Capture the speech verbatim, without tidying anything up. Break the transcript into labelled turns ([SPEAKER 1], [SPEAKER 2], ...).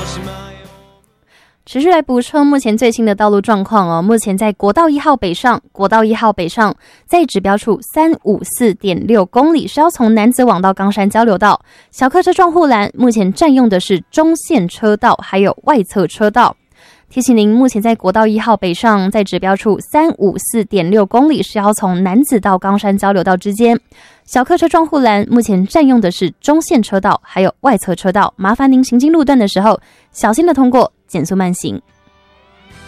[SPEAKER 1] 持续来补充目前最新的道路状况哦。目前在国道一号北上，国道一号北上在指标处三五四点六公里，是要从楠梓往到冈山交流道。小客车撞护栏，目前占用的是中线车道，还有外侧车道。提醒您，目前在国道一号北上，在指标处三五四点六公里，是要从楠梓到冈山交流道之间。小客车撞护栏，目前占用的是中线车道，还有外侧车道。麻烦您行经路段的时候，小心的通过，减速慢行。